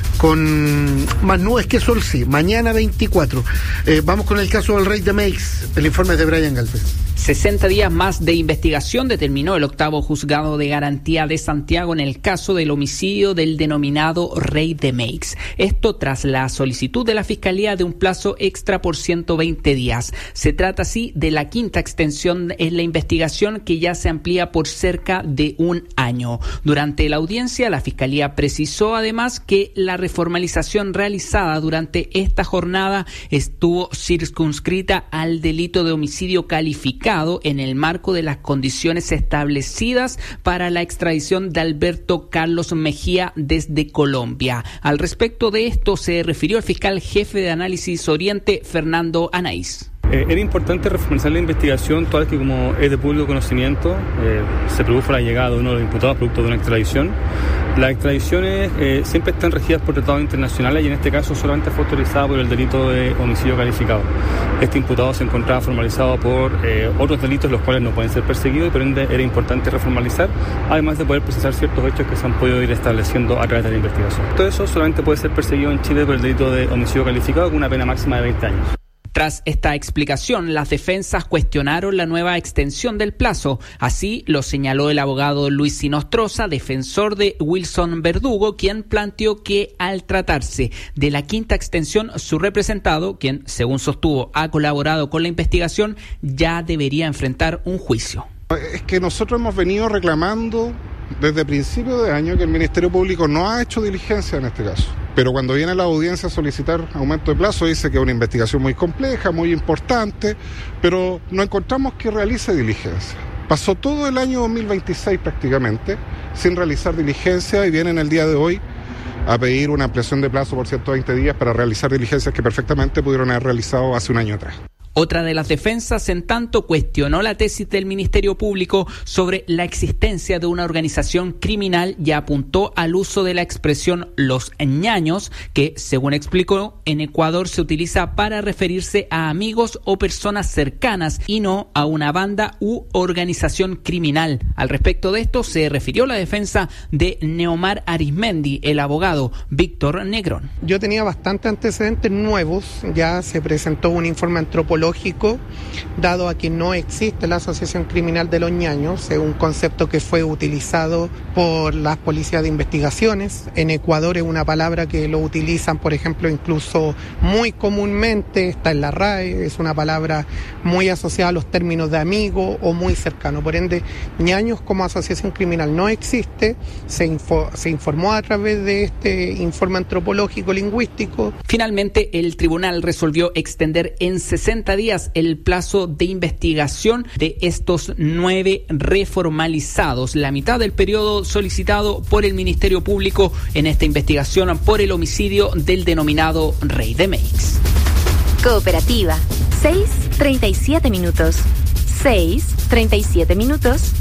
con más nubes que sol, sí, mañana 24. Vamos con el caso del Rey de Meix, el informe de Brian Galvez. 60 días más de investigación determinó el 8º Juzgado de Garantía de Santiago en el caso del homicidio del denominado Rey de Meix. Esto tras la solicitud de la Fiscalía de un plazo extra por 120 días. Se trata así de la quinta extensión en la investigación, que ya se amplía por cerca de un año. Durante la audiencia, la Fiscalía precisó además que la reformalización realizada durante esta jornada estuvo circunscrita al delito de homicidio calificado en el marco de las condiciones establecidas para la extradición de Alberto Carlos Mejía desde Colombia. Al respecto de esto se refirió el fiscal jefe de Análisis Oriente, Fernando Anaís. Era importante reformalizar la investigación, toda vez que, como es de público conocimiento, se produjo la llegada de uno de los imputados producto de una extradición. Las extradiciones siempre están regidas por tratados internacionales y en este caso solamente fue autorizada por el delito de homicidio calificado. Este imputado se encontraba formalizado por otros delitos los cuales no pueden ser perseguidos y por ende era importante reformalizar, además de poder precisar ciertos hechos que se han podido ir estableciendo a través de la investigación. Todo eso solamente puede ser perseguido en Chile por el delito de homicidio calificado con una pena máxima de 20 años. Tras esta explicación, las defensas cuestionaron la nueva extensión del plazo. Así lo señaló el abogado Luis Sinostroza, defensor de Wilson Verdugo, quien planteó que al tratarse de la quinta extensión, su representado, quien según sostuvo ha colaborado con la investigación, ya debería enfrentar un juicio. Es que nosotros hemos venido reclamando desde principios de año que el Ministerio Público no ha hecho diligencia en este caso. Pero cuando viene la audiencia a solicitar aumento de plazo, dice que es una investigación muy compleja, muy importante, pero no encontramos que realice diligencia. Pasó todo el año 2026 prácticamente sin realizar diligencia y viene en el día de hoy a pedir una ampliación de plazo por 120 días para realizar diligencias que perfectamente pudieron haber realizado hace un año atrás. Otra de las defensas, en tanto, cuestionó la tesis del Ministerio Público sobre la existencia de una organización criminal y apuntó al uso de la expresión los ñaños, que, según explicó, en Ecuador se utiliza para referirse a amigos o personas cercanas y no a una banda u organización criminal. Al respecto de esto se refirió la defensa de Neomar Arismendi, el abogado Víctor Negrón. Yo tenía bastantes antecedentes nuevos, ya se presentó un informe antropológico, dado a que no existe la asociación criminal de los ñaños, es un concepto que fue utilizado por las policías de investigaciones. En Ecuador es una palabra que lo utilizan, por ejemplo, incluso muy comúnmente, está en la RAE, es una palabra muy asociada a los términos de amigo o muy cercano. Por ende, ñaños como asociación criminal no existe, se informó a través de este informe antropológico lingüístico. Finalmente, el tribunal resolvió extender en 60 días el plazo de investigación de estos 9 reformalizados, la mitad del periodo solicitado por el Ministerio Público en esta investigación por el homicidio del denominado Rey de Meix. Cooperativa, 6:37 minutos. 6:37 minutos.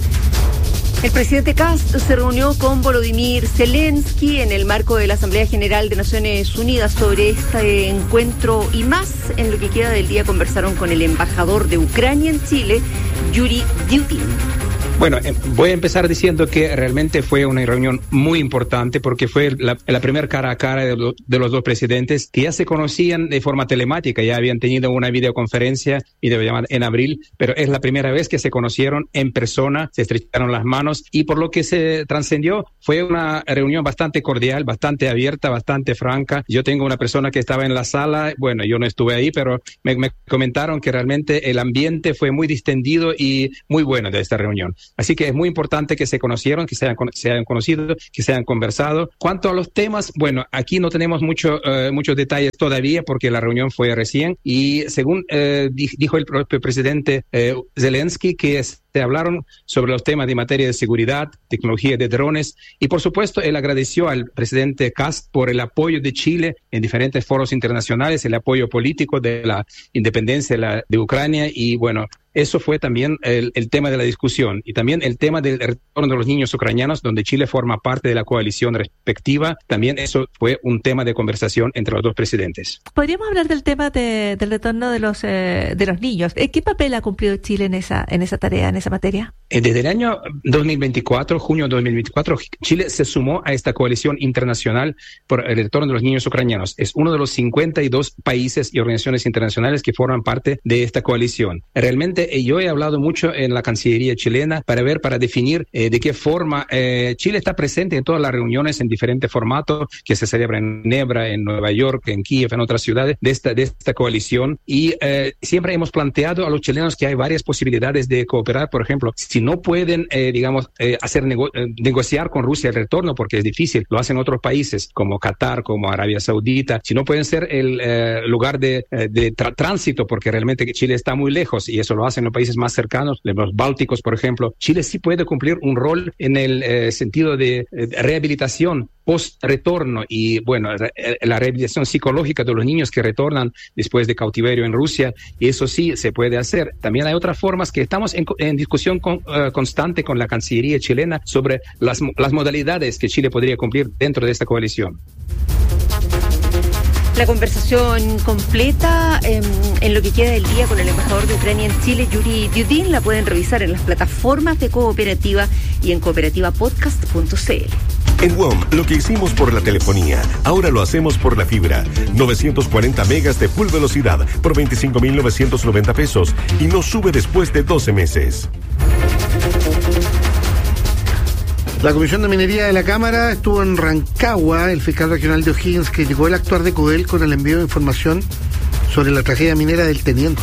El presidente Kast se reunió con Volodymyr Zelensky en el marco de la Asamblea General de Naciones Unidas. Sobre este encuentro y más, en lo que queda del día conversaron con el embajador de Ucrania en Chile, Yuri Dyutin. Bueno, voy a empezar diciendo que realmente fue una reunión muy importante porque fue la primera cara a cara de los dos presidentes que ya se conocían de forma telemática, ya habían tenido una videoconferencia en abril, pero es la primera vez que se conocieron en persona, se estrecharon las manos y por lo que se trascendió fue una reunión bastante cordial, bastante abierta, bastante franca. Yo tengo una persona que estaba en la sala, bueno, yo no estuve ahí, pero me comentaron que realmente el ambiente fue muy distendido y muy bueno de esta reunión. Así que es muy importante que se conocieron, que se hayan conocido, que se hayan conversado. Cuanto a los temas, bueno, aquí no tenemos muchos detalles todavía porque la reunión fue recién y según dijo el propio presidente Zelensky que se hablaron sobre los temas de materia de seguridad, tecnología de drones y por supuesto él agradeció al presidente Kast por el apoyo de Chile en diferentes foros internacionales, el apoyo político de la independencia de Ucrania y bueno, eso fue también el tema de la discusión y también el tema del retorno de los niños ucranianos, donde Chile forma parte de la coalición respectiva. También eso fue un tema de conversación entre los dos presidentes. Podríamos hablar del tema del retorno de los niños. ¿Qué papel ha cumplido Chile en esa tarea, en esa materia? Desde el año 2024, junio de 2024, Chile se sumó a esta coalición internacional por el retorno de los niños ucranianos. Es uno de los 52 países y organizaciones internacionales que forman parte de esta coalición. Realmente yo he hablado mucho en la Cancillería chilena para definir de qué forma Chile está presente en todas las reuniones en diferentes formatos que se celebran en Ginebra, en Nueva York, en Kiev, en otras ciudades de esta coalición y siempre hemos planteado a los chilenos que hay varias posibilidades de cooperar. Por ejemplo, si no pueden, negociar con Rusia el retorno porque es difícil, lo hacen otros países como Qatar, como Arabia Saudita, si no pueden ser el lugar de tránsito porque realmente Chile está muy lejos y eso lo hacen los países más cercanos, los bálticos, por ejemplo. Chile sí puede cumplir un rol en el sentido de rehabilitación post-retorno y, bueno, la rehabilitación psicológica de los niños que retornan después de cautiverio en Rusia, y eso sí se puede hacer. También hay otras formas que estamos en discusión constante con la Cancillería chilena sobre las modalidades que Chile podría cumplir dentro de esta coalición. La conversación completa en lo que queda del día con el embajador de Ucrania en Chile, Yuri Dudin, la pueden revisar en las plataformas de Cooperativa y en cooperativapodcast.cl. En WOM, lo que hicimos por la telefonía, ahora lo hacemos por la fibra. 940 megas de full velocidad por 25.990 pesos y no sube después de 12 meses. La Comisión de Minería de la Cámara estuvo en Rancagua. El fiscal regional de O'Higgins criticó el actuar de Codelco en el envío de información sobre la tragedia minera del Teniente.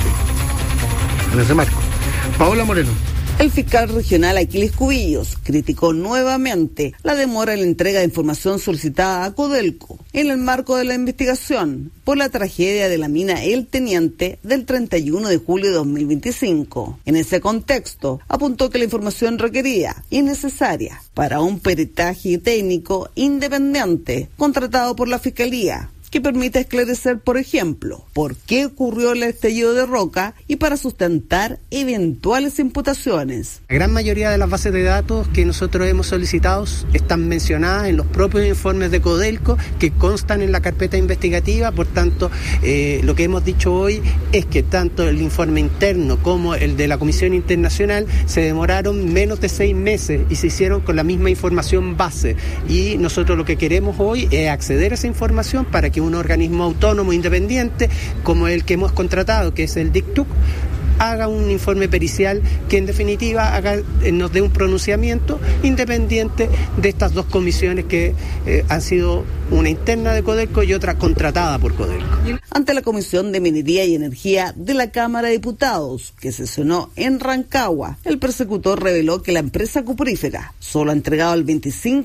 En ese marco, Paola Moreno. El fiscal regional Aquiles Cubillos criticó nuevamente la demora en la entrega de información solicitada a Codelco en el marco de la investigación por la tragedia de la mina El Teniente del 31 de julio de 2025. En ese contexto, apuntó que la información requerida y necesaria para un peritaje técnico independiente contratado por la Fiscalía, que permita esclarecer, por ejemplo, por qué ocurrió el estallido de roca y para sustentar eventuales imputaciones. La gran mayoría de las bases de datos que nosotros hemos solicitado están mencionadas en los propios informes de Codelco que constan en la carpeta investigativa. Por tanto, lo que hemos dicho hoy es que tanto el informe interno como el de la Comisión Internacional se demoraron menos de 6 meses y se hicieron con la misma información base. Y nosotros lo que queremos hoy es acceder a esa información para que un organismo autónomo independiente como el que hemos contratado, que es el DICTUC, haga un informe pericial que en definitiva nos dé un pronunciamiento independiente de estas dos comisiones que han sido una interna de Codelco y otra contratada por Codelco. Ante la Comisión de Minería y Energía de la Cámara de Diputados, que sesionó en Rancagua, el persecutor reveló que la empresa cuprífera solo ha entregado el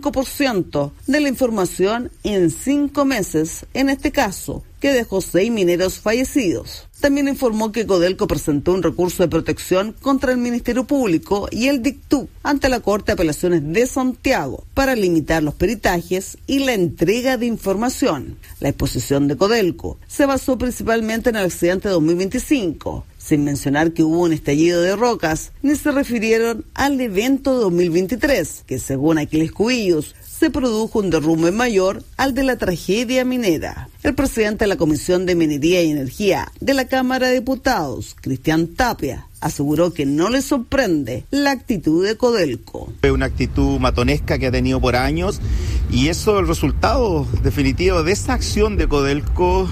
25% de la información en 5 meses, en este caso, que dejó 6 mineros fallecidos. También informó que Codelco presentó un recurso de protección contra el Ministerio Público y el DICTUC ante la Corte de Apelaciones de Santiago para limitar los peritajes y la entrega de información. La exposición de Codelco se basó principalmente en el accidente de 2025, sin mencionar que hubo un estallido de rocas, ni se refirieron al evento de 2023, que según Aquiles Cubillos, se produjo un derrumbe mayor al de la tragedia minera. El presidente de la Comisión de Minería y Energía de la Cámara de Diputados, Cristian Tapia, aseguró que no le sorprende la actitud de Codelco. Fue una actitud matonesca que ha tenido por años y eso, el resultado definitivo de esa acción de Codelco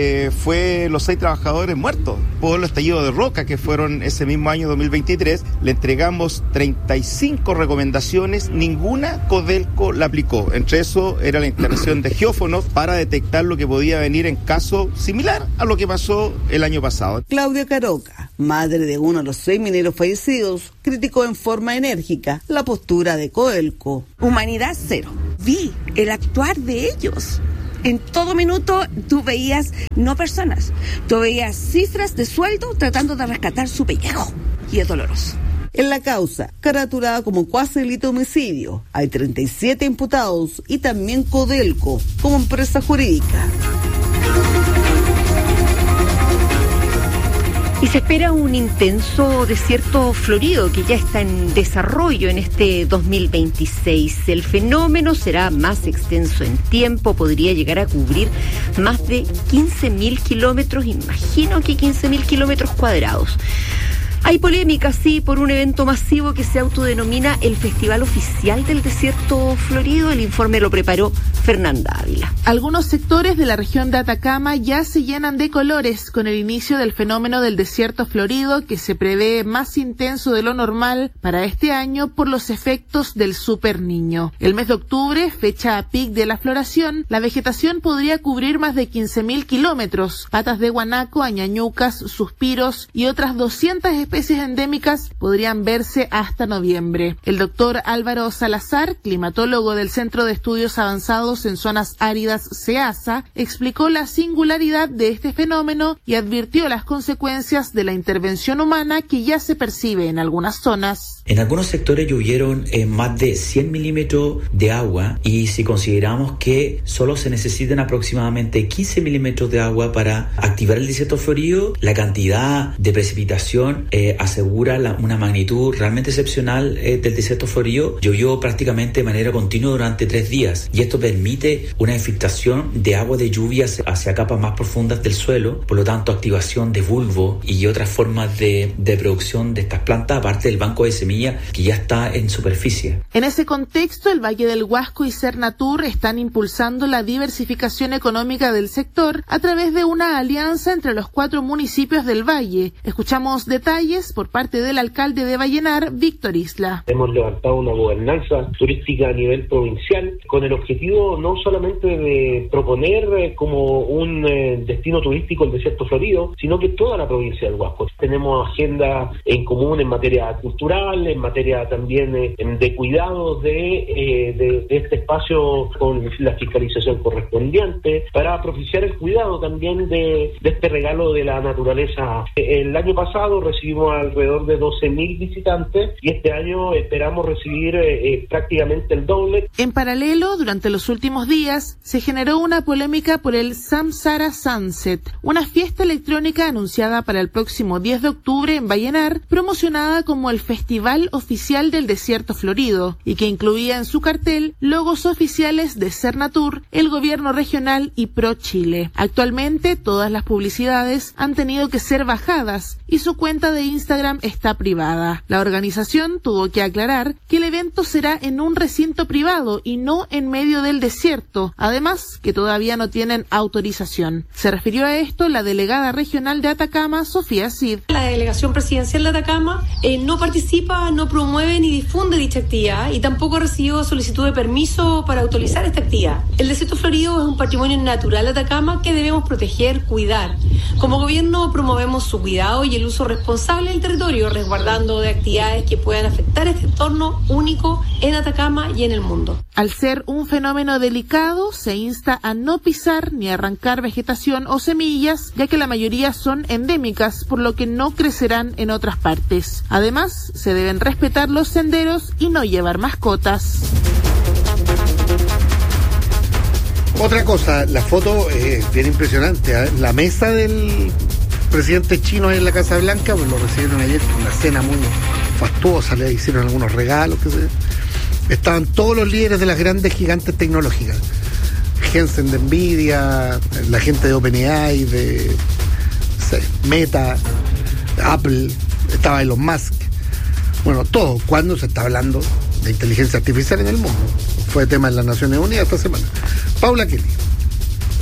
fue los 6 trabajadores muertos por el estallido de roca que fueron ese mismo año 2023. Le entregamos 35 recomendaciones, ninguna Codelco la aplicó. Entre eso era la instalación de geófonos para detectar lo que podía venir en caso similar a lo que pasó el año pasado. Claudia Caroca madre de uno de los 6 mineros fallecidos, criticó en forma enérgica la postura de Codelco. Humanidad cero. Vi el actuar de ellos. En todo minuto tú veías no personas, tú veías cifras de sueldo tratando de rescatar su pellejo. Y es doloroso. En la causa, caraturada como cuasi delito de homicidio, hay 37 imputados y también Codelco como empresa jurídica. Y se espera un intenso desierto florido que ya está en desarrollo en este 2026. El fenómeno será más extenso en tiempo, podría llegar a cubrir más de 15.000 kilómetros, imagino que 15.000 kilómetros cuadrados. Hay polémica, sí, por un evento masivo que se autodenomina el Festival Oficial del Desierto Florido. El informe lo preparó Fernanda Ávila. Algunos sectores de la región de Atacama ya se llenan de colores con el inicio del fenómeno del desierto florido, que se prevé más intenso de lo normal para este año por los efectos del Super Niño. El mes de octubre, fecha a pic de la floración, la vegetación podría cubrir más de 15.000 kilómetros. Patas de guanaco, añañucas, suspiros y otras 200 especies endémicas podrían verse hasta noviembre. El doctor Álvaro Salazar, climatólogo del Centro de Estudios Avanzados en Zonas Áridas CEASA, explicó la singularidad de este fenómeno y advirtió las consecuencias de la intervención humana que ya se percibe en algunas zonas. En algunos sectores llovieron más de 100 milímetros de agua, y si consideramos que solo se necesitan aproximadamente 15 milímetros de agua para activar el desierto florido, la cantidad de precipitación asegura una magnitud realmente excepcional del desierto florido. Llovió prácticamente de manera continua durante 3 días, y esto permite una infiltración de agua de lluvia hacia capas más profundas del suelo, por lo tanto activación de bulbo y otras formas de producción de estas plantas, aparte del banco de semillas que ya está en superficie. En ese contexto, el Valle del Huasco y Cernatur están impulsando la diversificación económica del sector a través de una alianza entre los 4 municipios del valle. Escuchamos detalles por parte del alcalde de Vallenar, Víctor Isla. Hemos levantado una gobernanza turística a nivel provincial con el objetivo no solamente de proponer como un destino turístico el desierto florido, sino que toda la provincia del Huasco. Tenemos agenda en común en materia cultural, en materia también de cuidados de este espacio con la fiscalización correspondiente para propiciar el cuidado también de este regalo de la naturaleza. El año pasado recibimos alrededor de 12.000 visitantes y este año esperamos recibir prácticamente el doble. En paralelo, durante los últimos días se generó una polémica por el Samsara Sunset, una fiesta electrónica anunciada para el próximo 10 de octubre en Vallenar, promocionada como el Festival Oficial del Desierto Florido, y que incluía en su cartel logos oficiales de Cernatur, el gobierno regional y Pro Chile. Actualmente todas las publicidades han tenido que ser bajadas y su cuenta de Instagram está privada. La organización tuvo que aclarar que el evento será en un recinto privado y no en medio del desierto, además que todavía no tienen autorización. Se refirió a esto la delegada regional de Atacama, Sofía Cid. La delegación presidencial de Atacama no participa, no promueve ni difunde dicha actividad y tampoco recibió solicitud de permiso para autorizar esta actividad. El desierto florido es un patrimonio natural de Atacama que debemos proteger, cuidar. Como gobierno promovemos su cuidado y el uso responsable del territorio, resguardando de actividades que puedan afectar este entorno único en Atacama y en el mundo. Al ser un fenómeno delicado, se insta a no pisar ni arrancar vegetación o semillas, ya que la mayoría son endémicas, por lo que no crecerán en otras partes. Además, se deben respetar los senderos y no llevar mascotas. Otra cosa, la foto es bien impresionante, ¿eh? La mesa del presidente chino en la Casa Blanca, pues lo recibieron ayer con una cena muy fastuosa, le hicieron algunos regalos, que sé. Estaban todos los líderes de las grandes gigantes tecnológicas. Jensen de Nvidia, la gente de OpenAI, de Meta, Apple, estaba Elon Musk. Bueno, todo, cuando se está hablando de inteligencia artificial en el mundo. Fue tema en las Naciones Unidas esta semana. Paula Kelly.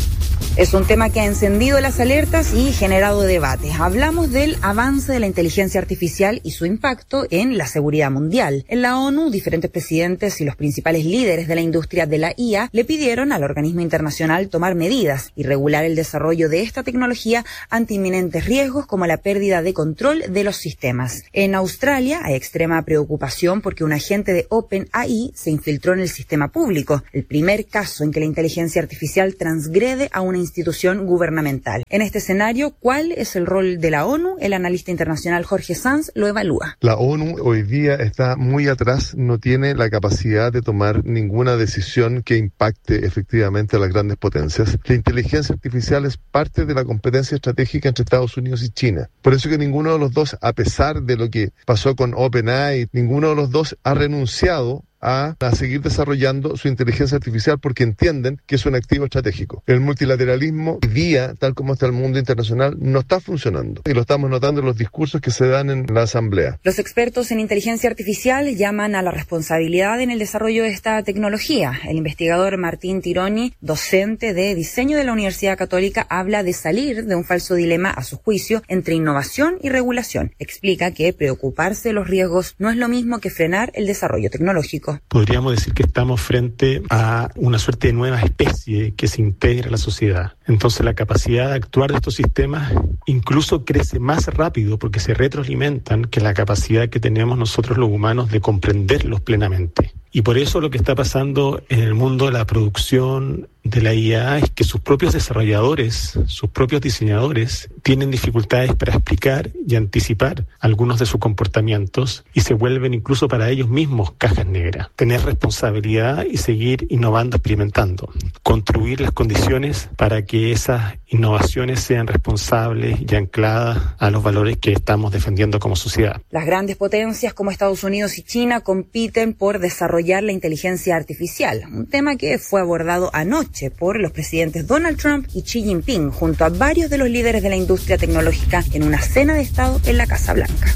Es un tema que ha encendido las alertas y generado debates. Hablamos del avance de la inteligencia artificial y su impacto en la seguridad mundial. En la ONU, diferentes presidentes y los principales líderes de la industria de la IA le pidieron al organismo internacional tomar medidas y regular el desarrollo de esta tecnología ante inminentes riesgos como la pérdida de control de los sistemas. En Australia hay extrema preocupación porque un agente de OpenAI se infiltró en el sistema público, el primer caso en que la inteligencia artificial transgrede a una institución gubernamental. En este escenario, ¿cuál es el rol de la ONU? El analista internacional Jorge Sanz lo evalúa. La ONU hoy día está muy atrás, no tiene la capacidad de tomar ninguna decisión que impacte efectivamente a las grandes potencias. La inteligencia artificial es parte de la competencia estratégica entre Estados Unidos y China. Por eso que ninguno de los dos, a pesar de lo que pasó con OpenAI, ninguno de los dos ha renunciado a seguir desarrollando su inteligencia artificial porque entienden que es un activo estratégico. El multilateralismo hoy día, tal como está el mundo internacional, no está funcionando y lo estamos notando en los discursos que se dan en la Asamblea. Los expertos en inteligencia artificial llaman a la responsabilidad en el desarrollo de esta tecnología. El investigador Martín Tironi, docente de diseño de la Universidad Católica, habla de salir de un falso dilema, a su juicio, entre innovación y regulación. Explica que preocuparse de los riesgos no es lo mismo que frenar el desarrollo tecnológico. Podríamos decir que estamos frente a una suerte de nueva especie que se integra a la sociedad. Entonces la capacidad de actuar de estos sistemas incluso crece más rápido porque se retroalimentan que la capacidad que tenemos nosotros los humanos de comprenderlos plenamente. Y por eso lo que está pasando en el mundo de la producción de la IA es que sus propios desarrolladores, sus propios diseñadores, tienen dificultades para explicar y anticipar algunos de sus comportamientos y se vuelven incluso para ellos mismos cajas negras. Tener responsabilidad y seguir innovando, experimentando. Construir las condiciones para que esas innovaciones sean responsables y ancladas a los valores que estamos defendiendo como sociedad. Las grandes potencias como Estados Unidos y China compiten por desarrollar la inteligencia artificial, un tema que fue abordado anoche por los presidentes Donald Trump y Xi Jinping junto a varios de los líderes de la industria tecnológica en una cena de Estado en la Casa Blanca.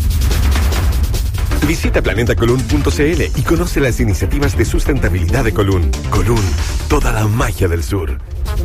Visita planetacolun.cl y conoce las iniciativas de sustentabilidad de Colún. Colún, toda la magia del sur.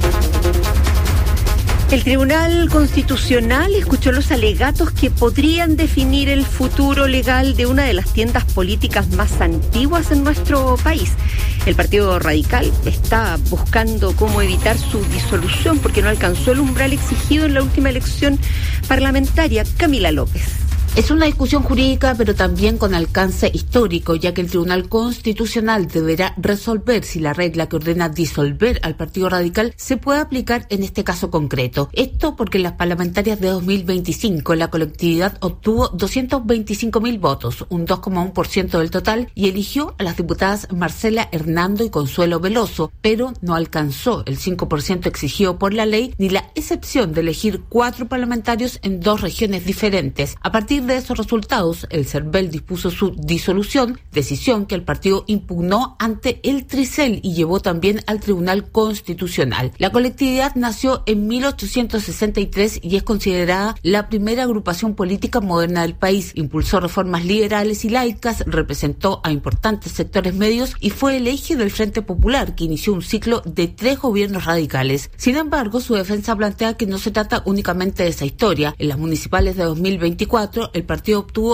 El Tribunal Constitucional escuchó los alegatos que podrían definir el futuro legal de una de las tiendas políticas más antiguas en nuestro país. El Partido Radical está buscando cómo evitar su disolución porque no alcanzó el umbral exigido en la última elección parlamentaria. Camila López. Es una discusión jurídica, pero también con alcance histórico, ya que el Tribunal Constitucional deberá resolver si la regla que ordena disolver al Partido Radical se puede aplicar en este caso concreto. Esto porque en las parlamentarias de 2025 la colectividad obtuvo 225.000 votos, un 2,1% del total, y eligió a las diputadas Marcela Hernando y Consuelo Veloso, pero no alcanzó el 5% exigido por la ley ni la excepción de elegir 4 parlamentarios en 2 regiones diferentes. A partir de esos resultados, el CERVEL dispuso su disolución, decisión que el partido impugnó ante el Tricel y llevó también al Tribunal Constitucional. La colectividad nació en 1863 y es considerada la primera agrupación política moderna del país. Impulsó reformas liberales y laicas, representó a importantes sectores medios y fue el eje del Frente Popular, que inició un ciclo de 3 gobiernos radicales. Sin embargo, su defensa plantea que no se trata únicamente de esa historia. En las municipales de 2024, el partido obtuvo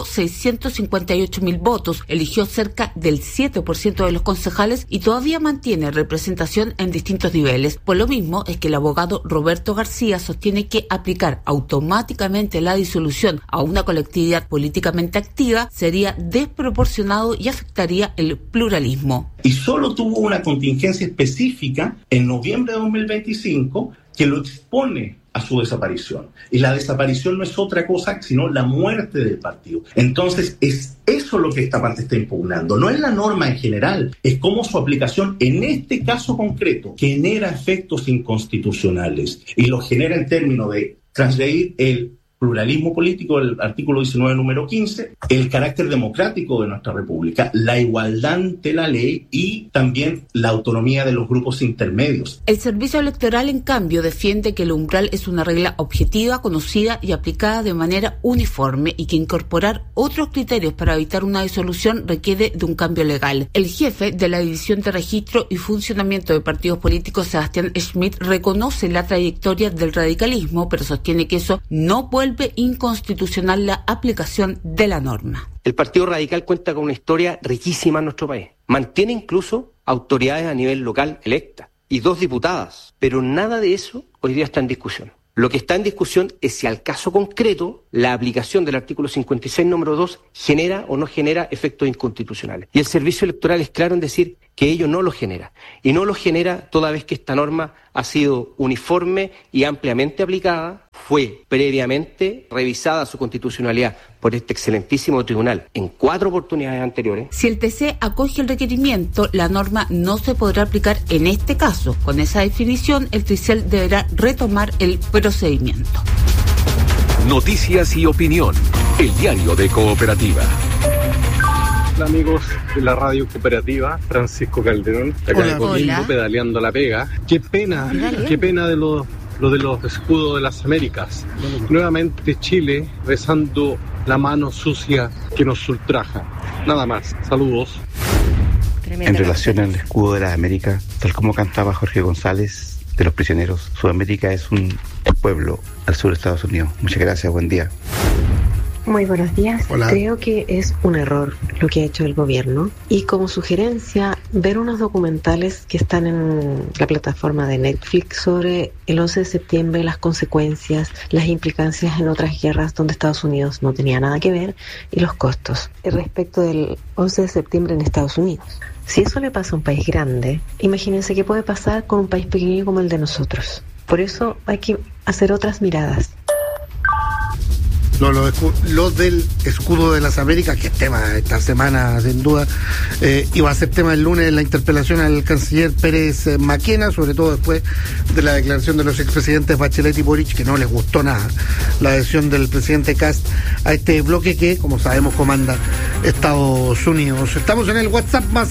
658.000 votos, eligió cerca del 7% de los concejales y todavía mantiene representación en distintos niveles. Por lo mismo es que el abogado Roberto García sostiene que aplicar automáticamente la disolución a una colectividad políticamente activa sería desproporcionado y afectaría el pluralismo. Y solo tuvo una contingencia específica en noviembre de 2025 que lo expone a su desaparición. Y la desaparición no es otra cosa sino la muerte del partido. Entonces, es eso lo que esta parte está impugnando. No es la norma en general, es cómo su aplicación en este caso concreto genera efectos inconstitucionales y lo genera en términos de transgredir el pluralismo político del artículo 19, número 15, el carácter democrático de nuestra república, la igualdad ante la ley y también la autonomía de los grupos intermedios. El Servicio Electoral, en cambio, defiende que el umbral es una regla objetiva, conocida y aplicada de manera uniforme y que incorporar otros criterios para evitar una disolución requiere de un cambio legal. El jefe de la División de Registro y Funcionamiento de Partidos Políticos, Sebastián Schmidt, reconoce la trayectoria del radicalismo, pero sostiene que eso no vuelve inconstitucional la aplicación de la norma. El Partido Radical cuenta con una historia riquísima en nuestro país. Mantiene incluso autoridades a nivel local electas y 2 diputadas, pero nada de eso hoy día está en discusión. Lo que está en discusión es si al caso concreto la aplicación del artículo 56, número 2, genera o no genera efectos inconstitucionales. Y el Servicio Electoral es claro en decir que ello no lo genera. Y no lo genera toda vez que esta norma ha sido uniforme y ampliamente aplicada, fue previamente revisada su constitucionalidad por este excelentísimo tribunal en 4 oportunidades anteriores. Si el TC acoge el requerimiento, la norma no se podrá aplicar en este caso. Con esa definición, el Tricel deberá retomar el procedimiento. Noticias y opinión. El diario de Cooperativa. Hola amigos de la radio cooperativa, Francisco Calderón, acá de Coquimbo, pedaleando la pega. Qué pena de lo de los escudos de las Américas. Nuevamente Chile besando la mano sucia que nos ultraja. Nada más, saludos. En relación al escudo de las Américas, tal como cantaba Jorge González de los prisioneros, Sudamérica es un pueblo al sur de Estados Unidos. Muchas gracias, buen día. Muy buenos días. Hola. Creo que es un error lo que ha hecho el gobierno y como sugerencia ver unos documentales que están en la plataforma de Netflix sobre el 11 de septiembre, las consecuencias, las implicancias en otras guerras donde Estados Unidos no tenía nada que ver y los costos respecto del 11 de septiembre en Estados Unidos. Si eso le pasa a un país grande, imagínense qué puede pasar con un país pequeño como el de nosotros. Por eso hay que hacer otras miradas. Lo del escudo de las Américas, que es tema esta semana sin duda, iba a ser tema el lunes en la interpelación al canciller Pérez Maquena, sobre todo después de la declaración de los expresidentes Bachelet y Boric, que no les gustó nada la adhesión del presidente Kast a este bloque que, como sabemos, comanda Estados Unidos. Estamos en el WhatsApp más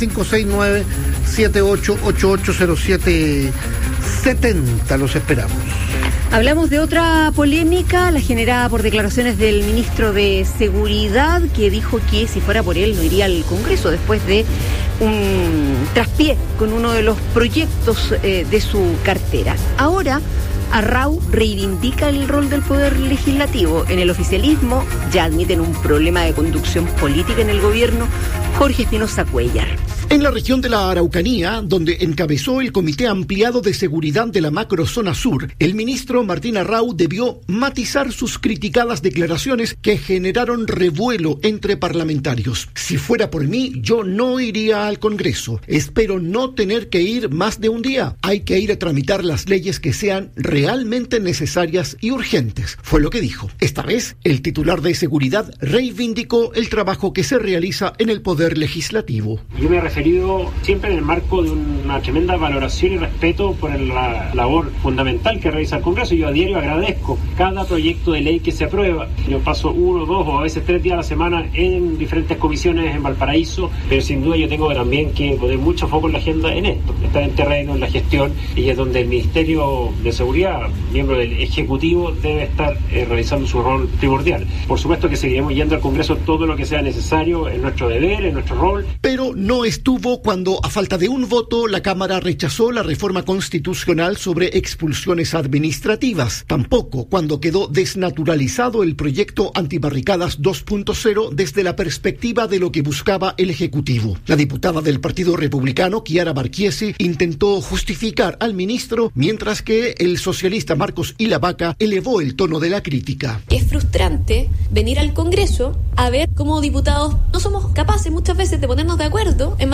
569-78880770, los esperamos. Hablamos de otra polémica, la generada por declaraciones del ministro de Seguridad, que dijo que si fuera por él no iría al Congreso después de un traspié con uno de los proyectos de su cartera. Ahora, Arrau reivindica el rol del Poder Legislativo. En el oficialismo ya admiten un problema de conducción política en el gobierno. Jorge Espinosa Cuellar. En la región de la Araucanía, donde encabezó el Comité Ampliado de Seguridad de la Macrozona Sur, el ministro Martín Arrau debió matizar sus criticadas declaraciones que generaron revuelo entre parlamentarios. Si fuera por mí, yo no iría al Congreso. Espero no tener que ir más de un día. Hay que ir a tramitar las leyes que sean realmente necesarias y urgentes, fue lo que dijo. Esta vez, el titular de Seguridad reivindicó el trabajo que se realiza en el Poder Legislativo. Yo me he referido siempre en el marco de una tremenda valoración y respeto por la labor fundamental que realiza el Congreso. Yo a diario agradezco cada proyecto de ley que se aprueba. Yo paso 1, 2 o a veces 3 días a la semana en diferentes comisiones en Valparaíso, pero sin duda yo tengo también que poner mucho foco en la agenda en esto, estar en terreno, en la gestión, y es donde el Ministerio de Seguridad, miembro del Ejecutivo, debe estar realizando su rol primordial. Por supuesto que seguiremos yendo al Congreso todo lo que sea necesario, es nuestro deber, es nuestro rol. Pero no estuvo cuando, a falta de un voto, la Cámara rechazó la reforma constitucional sobre expulsiones administrativas. Tampoco cuando quedó desnaturalizado el proyecto Antibarricadas 2.0 desde la perspectiva de lo que buscaba el Ejecutivo. La diputada del Partido Republicano, Chiara Marchiesi, intentó justificar al ministro, mientras que el socialista Marcos Ilavaca elevó el tono de la crítica. Es frustrante venir al Congreso a ver cómo diputados no somos capaces muchas veces de ponernos de acuerdo en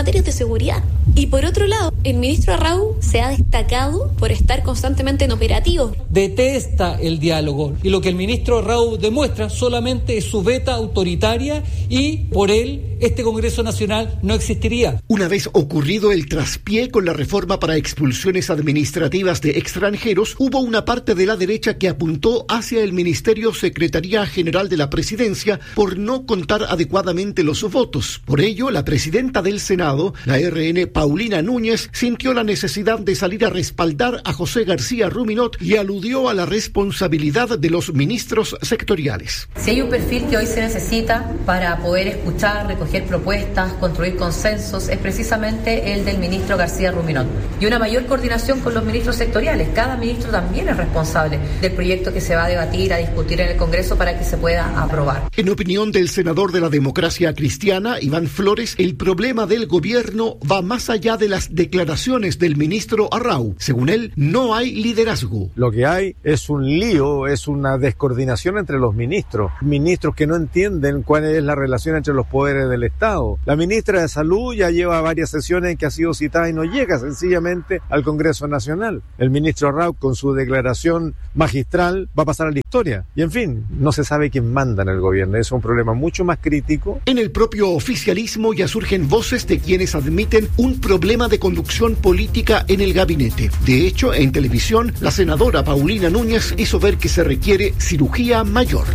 materias de seguridad. Y por otro lado, el ministro Arrau se ha destacado por estar constantemente en operativo. Detesta el diálogo y lo que el ministro Arrau demuestra solamente es su veta autoritaria y por él este Congreso Nacional no existiría. Una vez ocurrido el traspié con la reforma para expulsiones administrativas de extranjeros, hubo una parte de la derecha que apuntó hacia el Ministerio Secretaría General de la Presidencia por no contar adecuadamente los votos. Por ello, la presidenta del Senado, la RN Paulina Núñez, sintió la necesidad de salir a respaldar a José García Ruminot y aludió a la responsabilidad de los ministros sectoriales. Si hay un perfil que hoy se necesita para poder escuchar, recoger propuestas, construir consensos, es precisamente el del ministro García Ruminot. Y una mayor coordinación con los ministros sectoriales. Cada ministro también es responsable del proyecto que se va a debatir, a discutir en el Congreso para que se pueda aprobar. En opinión del senador de la Democracia Cristiana, Iván Flores, el problema del gobierno va más allá de las declaraciones del ministro Arrau. Según él, no hay liderazgo. Lo que hay es un lío, es una descoordinación entre los ministros que no entienden cuál es la relación entre los poderes del Estado. La ministra de Salud ya lleva varias sesiones en que ha sido citada y no llega sencillamente al Congreso Nacional. El ministro Arrau, con su declaración magistral, va a pasar a la historia. Y en fin, no se sabe quién manda en el gobierno. Es un problema mucho más crítico. En el propio oficialismo ya surgen voces de quienes admiten un problema de conducción política en el gabinete. De hecho, en televisión, la senadora Paulina Núñez hizo ver que se requiere cirugía mayor.